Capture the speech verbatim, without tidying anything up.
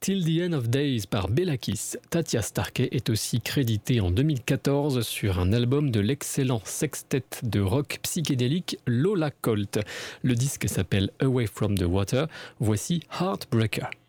Till the End of Days par Bellakis. Tatja Starkey est aussi créditée en deux mille quatorze sur un album de l'excellent sextet de rock psychédélique Lola Colt. Le disque s'appelle Away from the Water. Voici Heartbreaker.